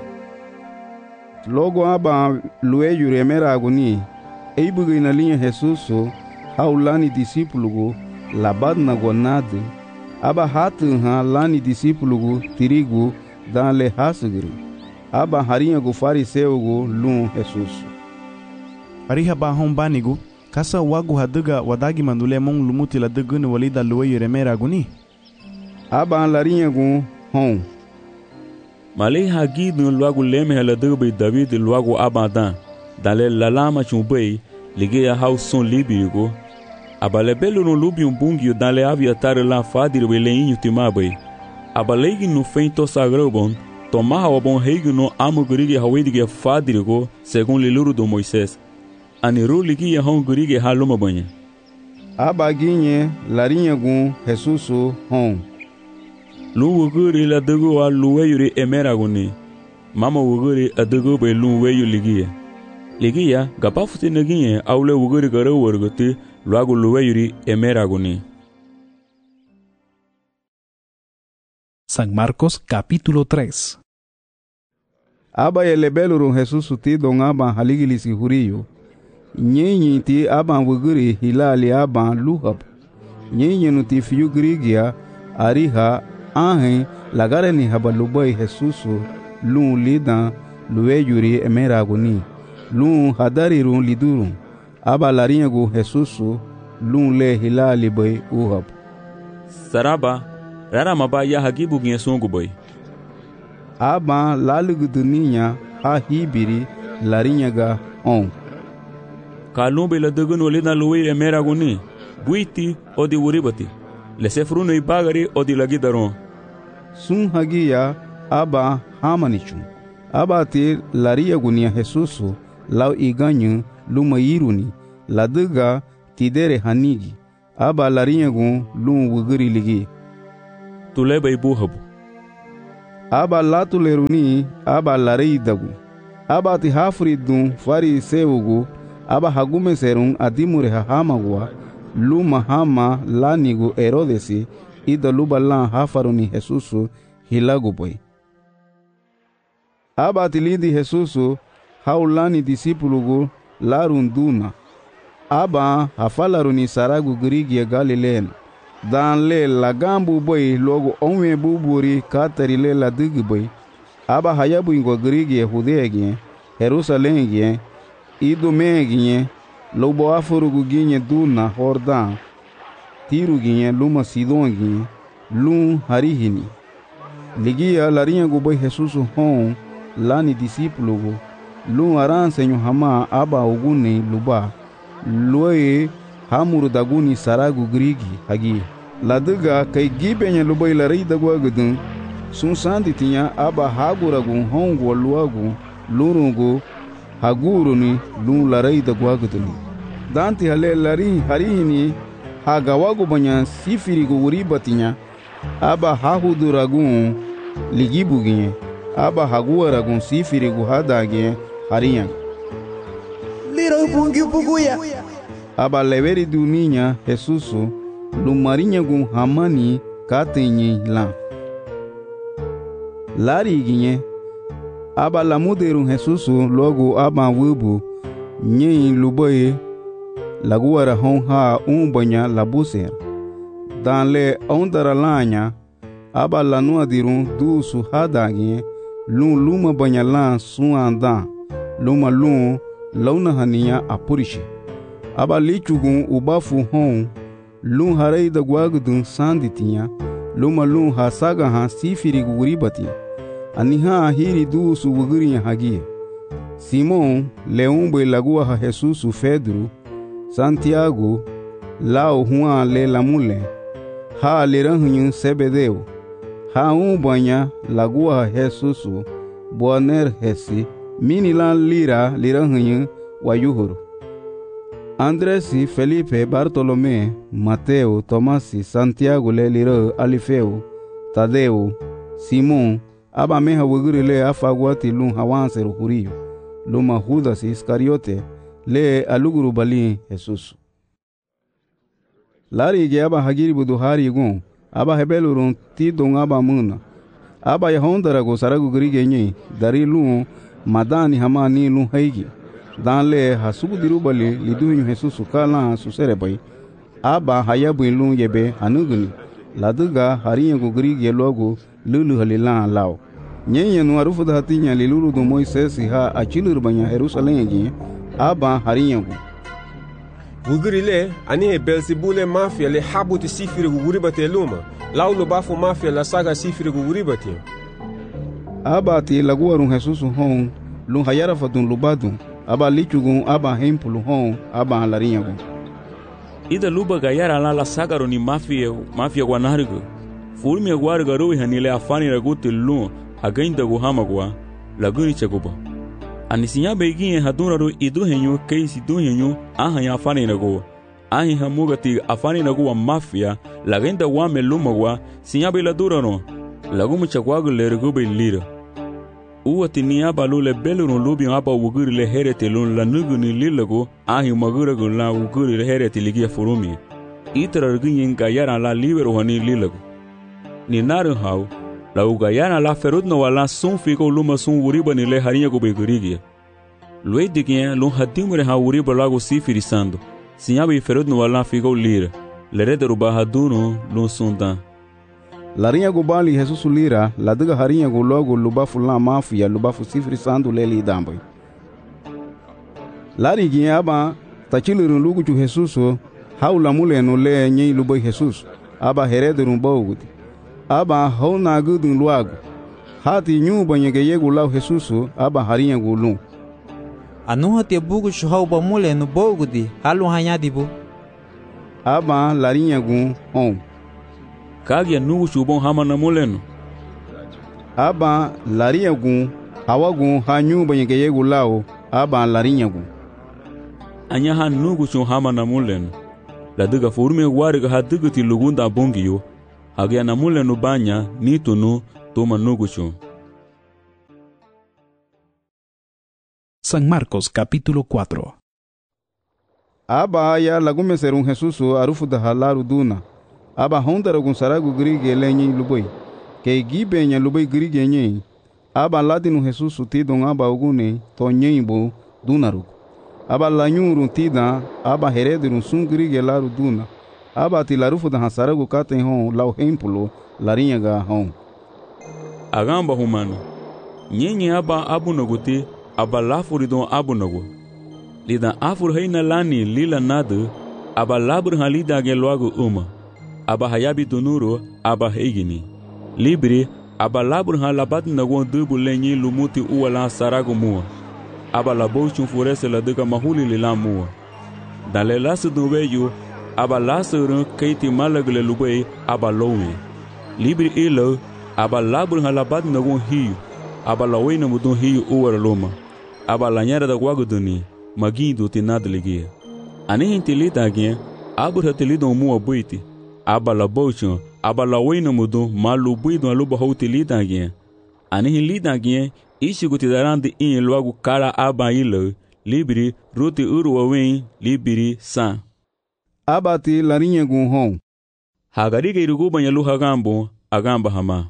logo aba lueyu remera aguni eibuga inalinha Jesusu haulani disipulugu labadna gonade aba hatunha lani disipulugu tirigu danle hasugiru aba harinha gu fariseugu lun Jesusu ariha ba hombanigu kasa wagu haduga wadagi mandule mon lumuti la dugunu walida lueyu remera aguni aba larinha gu hon malei hagidu luagu leme hala dubai David luagu abadan dale lalama chumbei ligeya hauson libigo abalebelo no lubium bungio dale aviatar la fadir weleinho timabai abalegi no feito sagrobon tomaha obon heigo no amugurige hawedige fadirgo segundo liluro do Moisés aniru ligia hongurige haluma banha abaginhe larinha gun Jesusu hon luwuguri la dugu wa luweyuri emeraguni mama wuguri adugu be luweyu ligia gapafuti neginye aule wuguri gara warguti luagu luweyuri emeraguni. San Marcos capítulo 3. Aba yelebeluru Jesusu ti don aba haligilisi huriyo nyenyi ti aba wuguri hilali aba luhab nyenyi nuti fiyu grigia ariha ahen lagare ni habalubai Jesusu lun lidan luweyuri emeraguni lun hadarirun lidurun aba larinyagu Jesusu lun le hilali bai uhab saraba rara maba ya hagibu ginsungu bai aba laluguduninya ha hibiri larinyaga on kalumbe la dugunu lidan luweyuri emeraguni buiti odi wuribati lesefruno ibagari odi lagidaron sun hagiya aba hamanichu. Aba te laria gunia Jesusu lau iganyu lumayiruni laduga tidere hanigi. Aba laria gun lum wuguri ligi. Tuleba ibuhabu. Aba latuleruni aba larei dagu. Aba ti hafridun fari sewugu aba hagume serun adimure hahamagua luma hama lanigu Herodesi ida luba lan hafaruni Jesusu hilagu boy. Aba tilidi Jesusu haulani disipulugu larunduna. Aba hafalaruni saragu grigia Galileen. Dan le lagambu boy logo onwe buburi katari le la digi boy. Aba hayabu ingo grigia Hudea Jerusalem gien Idume gien lobo afurugu gien duna Hordan Tiru gien luma Sidon gien lum harihini. Ligia larinha guboy Jesusu hon lani disipulugu lum aran senyo hama aba uguni luba loe hamuru daguni saragu grigi hagi laduga kai gibenya luboy larei dagwa gudun sun sandi tinha aba haguragu hongo luagu lurungu haguruni lum larei dagwa guduni danti hale lari harihini hagawagu banya sifirigu uribatinya aba hahuduragu ligibuginye aba haguaragu sifirigu hadage harinya liro bungi buguya aba leveri duninya Jesusu lumarinya gun hamani katenye la lari ginye aba lamuderu Jesusu logo aba wubu nye luboye laguara honha umbanya labuser dan le ondara lanya aba lanua dirun dusu hadage luma banya lan suanda luma launa hania apurishi aba lichugun ubafu hon lum harei da guagudun sanditinha luma hasaga ha sifiri guribati aniha hiri dusu wugurinya hagia Simon leumbe lagua ha Jesusu Pedro Santiago Lao Juan le lamule ha leranhunyu Sebedeu ha umbanya lagua ha Jesusu Boaner hesi minilan lira liranhunyu wayuhuru Andresi, Felipe, Bartolomé, Mateo, Tomasi, Santiago le lira Alifeu, Tadeu, Simon, aba meha wuguri le afagwati lum hawanse ruhuriyo, luma Judas Iscariote le aluguru bali Jesusu. Lari ge aba hagiri buduhari gun, aba hebelurun tidon aba muna, aba yahondara go saragu grige nye, dari lum madani hamani lum haigi. Dan le hasubu dirubali liduhinyu Jesusu kala suserebai aba hayabu lum yebe hanuguni laduga harinya gugri logo lulu halila lao nyenye nu arufu hatinya lilulu do Moises ha achilur banya Jerusalem gi aba harinya gu gugri le ani Belzebule mafia le habuti sifiri guguri bate luma laulo bafu mafia la saga sifiri guguri bate aba ti laguarun Jesusu hon lum hayara fatun lubadun aba lichugun aba hempulu hon aba larinyagun ida luba gayara la sagaro ni mafia guanargo fulmi guarga roi hanile afani raguti lu againda guhamagua laguni cheguba anisinya beginye haduna ro idu henyu keisi du henyu ahanya afani nago ahi hamugati afani nago mafia lagenda wame lumagua sinya be la durano lagumu chagwagu lergo be lira uwati ni aba lule belurun lubi aba wuguri le herete lun la nuguni lilago ahi maguragu la wuguri le herete ligia furumi itra rgunyin gayara la libero hani lilago ni naru hau la ugayana la ferudno wala sun figo luma sun wuriba ni le harinha go begurigia lue digien lun hadimure ha wuriba lago sifirisando sinyabi ferudno wala figo lira le rederu bahaduno lun sundan larinha go bali Jesusu lira laduga harinha go logo lubafu la mafia lubafu sifirisando leli damboy lari giaba tachilurun lugu chu Jesusu haula muleno le nyi luboy Jesus aba herederun bawguti aba hona gudun luagu hati nyu banyege yegu lau Jesusu aba harinha go lum anuha te bugu shuhau ba muleno bawgudi halu hanyadibu aba larinha go on kagia nugu shubon hama na muleno aba larinha gun awagun ha nyumba nyeke yegu lao aba larinha gun anya ha nugu chun hama namulen la diga forme wariga ha digiti lugunda bongiyo hage namulen banya nitunu toma nugu chun. San Marcos capítulo 4. Aba ya lagume serun Jesusu arufu da halaru duna. Aba hondara gun saragu grige lenyi luboi. Ke gibe nya luboi grige nye. Aba ladinu Jesusu tidon aba ugune to nyimbo dunaru. Aba lanyuru tida aba heredirun sun grige laru duna. Aba tilarufu da hasaragu katen hon lau hempulo larinha ga hon. Agamba humano. Nyenye aba abunaguti aba lafuridon abunagu. Lidan afur heina lani lila nadu aba labur halida geloagu uma. Aba hayabi dunuro aba heigini. Libri aba labur halabat nagon dubu lenyi lumuti uwala saragu mua. Aba labouchun furese la duka mahuli lila mua. Dale lasu dunweyu aba lasurun keiti malagle lubei aba lowe. Libri ilo aba labur halabat nagon hiu. Aba lawena mudun hiu uwara loma. Aba lanyara da guaguduni magindo tinadligia. Anihin tilitagien abur hatilidon mua buiti. Aba labouchun aba lawena mudun malu buidon aluba houtilitagien. Anihin litagien ishigutidarandi in logo kara aba ilo libri ruti uruwawen libri san. Abati larinha gun hon. Hagarige iruguba nyalu hagambo agamba hama.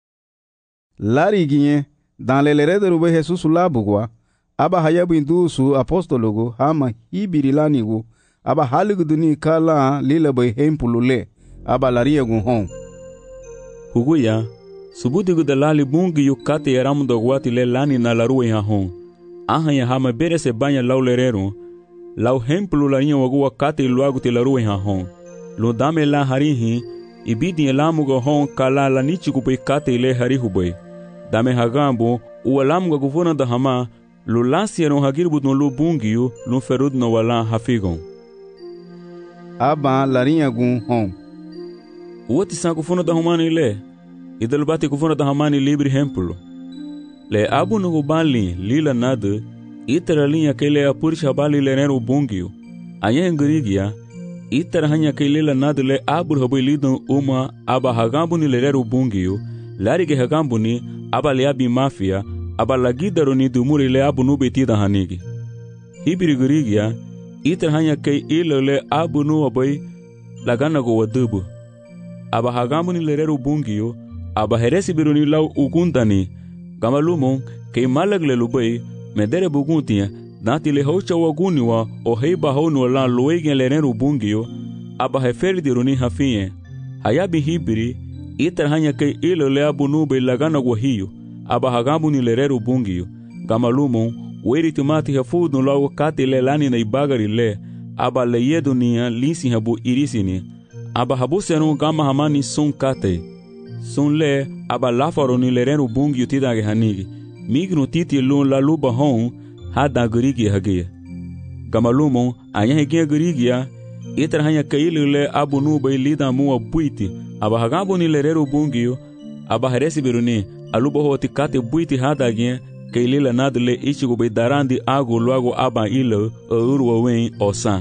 Lariguinhe dan lelerede rube Jesus labugwa aba hayabu indusu apostologo hama hibirilanigo aba haliguduni kala lila bay hempulule aba larinha gun hon. Huguya subudigu da lali bungi yukate yaramu dogwati le lani na laruwe ha hon. Ahanya hama bere se banya lau lerero lau hempulu larinha wagu kate luagu te laruwe ha hon. Lo dame la harihi ibidi elamuga hon kala la nichigu bay kate le harihubay. Dame hagambo ualamuga guvona da hama lo lansiaron hagirbu no lo bungiyo lo ferud no wala hafigon. Aba larinha gun hon. Uoti san guvona da humani le. Idalbati guvona da hamani libri hempulo. Le abu no bali lila nada itara linha kele apurisha bali lenero bungiyo. Anya ngrigia itara hanya kele nada le abur habai lidon uma aba hagambo ni lenero bungiyo. Larige hagambo ni aba leabi mafia aba lagidaro ni dumuri le abu nu betida hanigi. Hibiri gurigia itara hanya kei ilo le abu nu abai lagana go wadubu. Aba hagambo ni lenero bungiyo aba heresi biruni lau ugundani gamalumon kei malagle lubai medere buguntia dati le hocha waguniwa o heiba honu la loegen lenero bungiyo aba heferi diruni hafinye hayabi hibiri itar hanya kei ilo le abu nube lagana guahiyo aba hagambu ni lerero bungiyo gamalumon weri timati hafudu lau kati le lani na ibagari le aba le yedu niya lisi habu irisini aba habu senu gama hamani sun kate sun le aba lafaro ni lerero bungiyo tidage hanigi mignu titi lun la luba hon hada gurigi hagia gamalumon anya hegia gurigia itar hanya kei ilo le abu nube lida mua buiti aba hagambu ni lerero bungiyo aba heresi biruni aluba hoti kate buiti hadagien keilila nadle ichigo be darandi ago luago aba ilo urwa wen osan.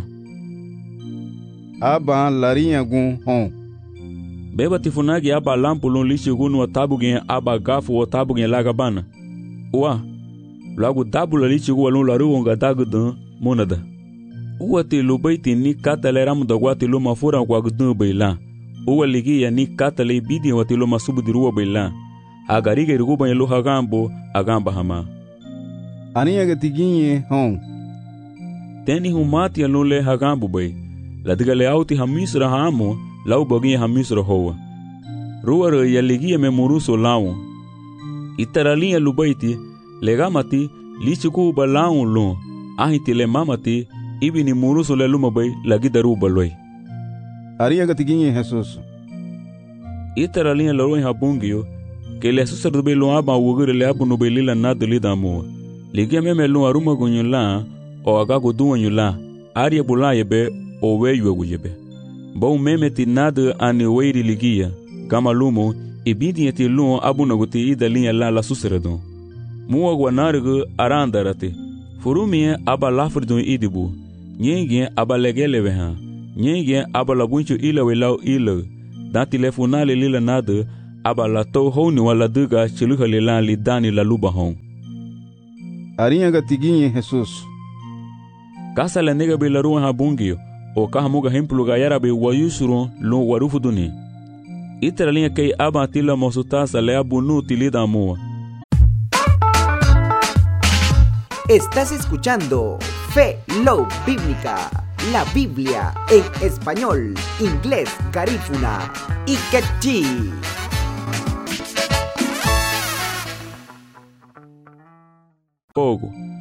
Aba larinha gun hon. Beba tifunagi aba lampulun lichigo no tabugien aba gafu o tabugien lagabana. Uwa luago dabula lichigo walun laru onga dagudan monada. Uwa te lubaiti ni kataleram dogwati luma fura kwa gudun beila. Uwa ligia ni katale bidi wati luma subudiruwa beila. Agariga iruguba yelu hagambo agamba hama. Aniya gatiginye hon. Teni humati ya lule hagambo bay. Ladiga le auti hamisra hamo lau baginye hamisra hoa. Ruwa ya ligia me muruso laun. Itaralinha lubaiti legamati lichiku ba laun lun. Ahiti le mamati ibini muruso le luma bay lagida ruba loy. Ariya gatiginye Jesus. Itaralinha loroi habungiyo que le asusar be lo aba wugure le abu no belila nada lida mo ligia meme lo aruma gunyula o agago duanyula aria bulaye be o weyu guyebe bo meme ti nada ani weiri ligia kama lumo Ibidi ti luon abunaguti idalinha la suseredon. Mua guanargu arandarate. Furumie aba lafridon idibu. Nyenge aba legelevehan. Nyenge aba labunchu ilawelau ila. Dan telefonale lila nada aba la tou honi wala duga chiluha lilan li dani la lubahon. Arinha gatiguinha Jesus. Kasa la nega be laruan habungio. O kahamuga hemplu gayara be wayusurun lo warufu duni. Itra linha kei aba tila mosutasa le abunu tilida mua. Estás escuchando Fe Love Bíblica, la Biblia en español, inglés, garífuna y quechí. Pogo.